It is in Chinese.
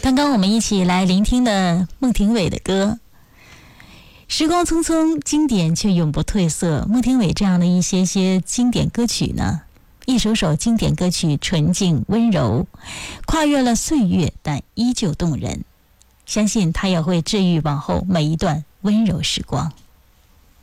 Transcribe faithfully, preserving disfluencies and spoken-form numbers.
刚刚我们一起来聆听的孟庭苇的歌，时光匆匆，经典却永不褪色。孟庭苇这样的一些些经典歌曲呢，一首首经典歌曲纯净温柔，跨越了岁月，但依旧动人。相信它也会治愈往后每一段温柔时光。